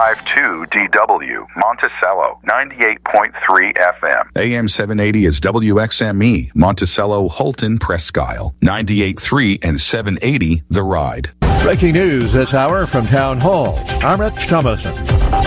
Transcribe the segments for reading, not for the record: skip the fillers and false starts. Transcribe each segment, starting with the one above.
KFI2DW, Monticello, 98.3 FM. AM 780 is WXME, Monticello, Holton, Presque Isle, 98.3 and 780, The Ride. Breaking news this hour from Town Hall. I'm Rich Thomason.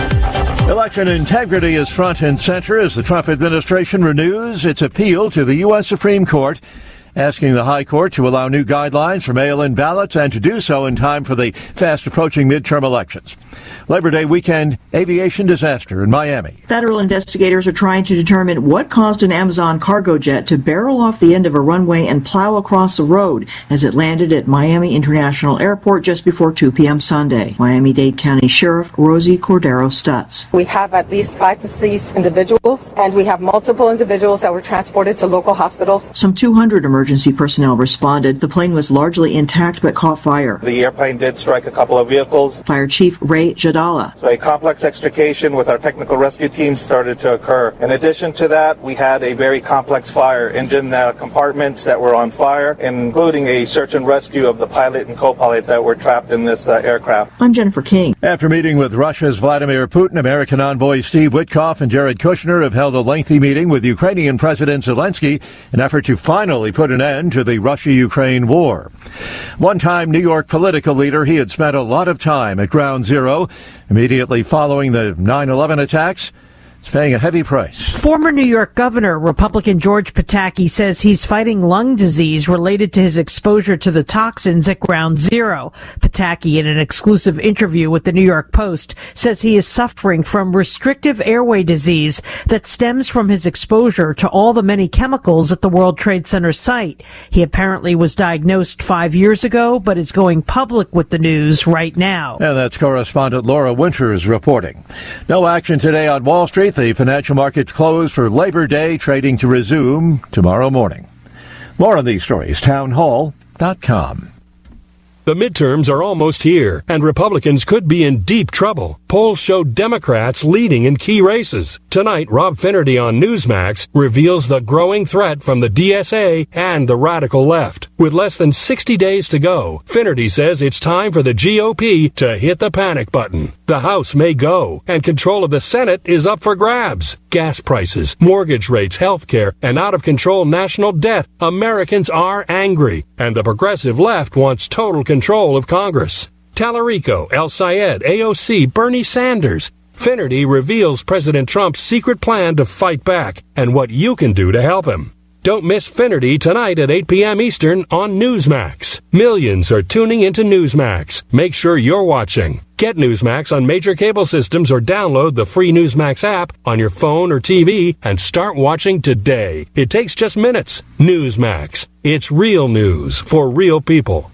Election integrity is front and center as the Trump administration renews its appeal to the U.S. Supreme Court, asking the High Court to allow new guidelines for mail-in ballots and to do so in time for the fast-approaching midterm elections. Labor Day weekend aviation disaster in Miami. Federal investigators are trying to determine what caused an Amazon cargo jet to barrel off the end of a runway and plow across the road as it landed at Miami International Airport just before 2 p.m. Sunday. Miami-Dade County Sheriff Rosie Cordero Stutz. We have at least 5 deceased individuals, and we have multiple individuals that were transported to local hospitals. Some 200 emergency personnel responded. The plane was largely intact but caught fire. The airplane did strike a couple of vehicles. Fire Chief Ray Jadala. So a complex extrication with our technical rescue team started to occur. In addition to that, we had a very complex fire, engine compartments that were on fire, including a search and rescue of the pilot and co-pilot that were trapped in this aircraft. I'm Jennifer King. After meeting with Russia's Vladimir Putin, American envoy Steve Witkoff and Jared Kushner have held a lengthy meeting with Ukrainian President Zelensky in an effort to finally put an end to the Russia-Ukraine war. One-time New York political leader, he had spent a lot of time at Ground Zero immediately following the 9/11 attacks. Is paying a heavy price. Former New York Governor, Republican George Pataki, says he's fighting lung disease related to his exposure to the toxins at Ground Zero. Pataki, in an exclusive interview with the New York Post, says he is suffering from restrictive airway disease that stems from his exposure to all the many chemicals at the World Trade Center site. He apparently was diagnosed 5 years ago, but is going public with the news right now. And that's correspondent Laura Winters reporting. No action today on Wall Street. The financial markets close for Labor Day, trading to resume tomorrow morning. More on these stories, townhall.com. The midterms are almost here, and Republicans could be in deep trouble. Polls show Democrats leading in key races. Tonight, Rob Finnerty on Newsmax reveals the growing threat from the DSA and the radical left. With less than 60 days to go, Finnerty says it's time for the GOP to hit the panic button. The House may go, and control of the Senate is up for grabs. Gas prices, mortgage rates, health care, and out-of-control national debt. Americans are angry, and the progressive left wants total control of Congress. Tallarico, El Sayed, AOC, Bernie Sanders. Finnerty reveals President Trump's secret plan to fight back and what you can do to help him. Don't miss Finnerty tonight at 8 p.m. Eastern on Newsmax. Millions are tuning into Newsmax. Make sure you're watching. Get Newsmax on major cable systems or download the free Newsmax app on your phone or TV and start watching today. It takes just minutes. Newsmax. It's real news for real people.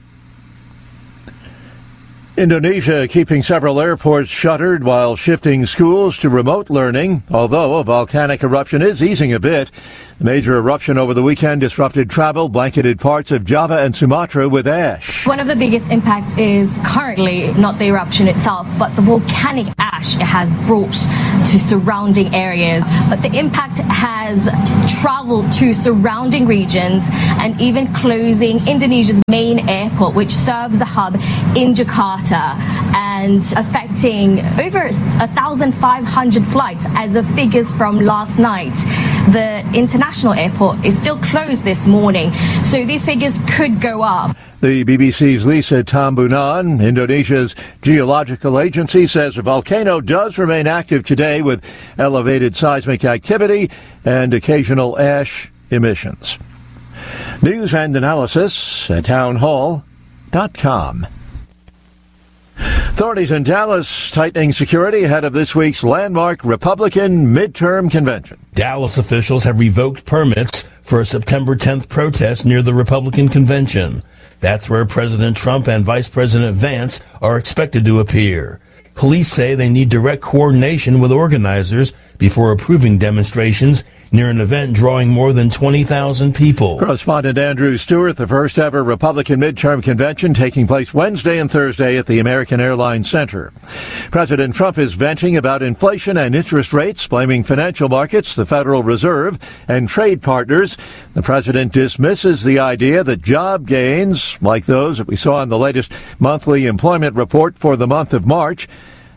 Indonesia keeping several airports shuttered while shifting schools to remote learning, although a volcanic eruption is easing a bit. The major eruption over the weekend disrupted travel, blanketed parts of Java and Sumatra with ash. One of the biggest impacts is currently not the eruption itself, but the volcanic ash it has brought to surrounding areas. But the impact has traveled to surrounding regions and even closing Indonesia's main airport, which serves the hub in Jakarta, and affecting over 1,500 flights as of figures from last night. The international airport is still closed this morning, so these figures could go up. The BBC's Lisa Tambunan, Indonesia's geological agency, says the volcano does remain active today with elevated seismic activity and occasional ash emissions. News and analysis at townhall.com. Authorities in Dallas tightening security ahead of this week's landmark Republican midterm convention. Dallas officials have revoked permits for a September 10th protest near the Republican convention. That's where President Trump and Vice President Vance are expected to appear. Police say they need direct coordination with organizers before approving demonstrations near an event drawing more than 20,000 people. Correspondent Andrew Stewart, the first ever Republican midterm convention taking place Wednesday and Thursday at the American Airlines Center. President Trump is venting about inflation and interest rates, blaming financial markets, the Federal Reserve, and trade partners. The president dismisses the idea that job gains, like those that we saw in the latest monthly employment report for the month of March,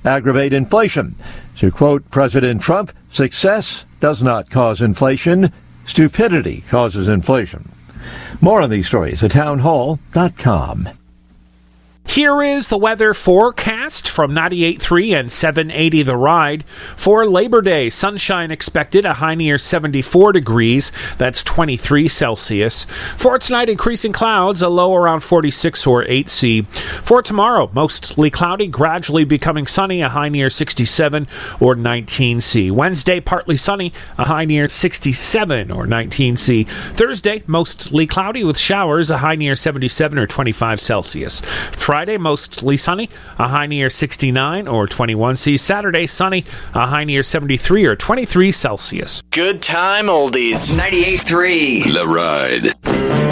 aggravate inflation. To quote President Trump, success does not cause inflation. Stupidity causes inflation. More on these stories at townhall.com. Here is the weather forecast from 98.3 and 780 The Ride. For Labor Day, sunshine expected, a high near 74 degrees. That's 23 Celsius. For tonight, increasing clouds, a low around 46 or 8C. For tomorrow, mostly cloudy, gradually becoming sunny, a high near 67 or 19C. Wednesday, partly sunny, a high near 67 or 19C. Thursday, mostly cloudy with showers, a high near 77 or 25 Celsius. Friday, mostly sunny, a high near 69 or 21C. Saturday, sunny, a high near 73 or 23 Celsius. Good time oldies. 98.3 The Ride.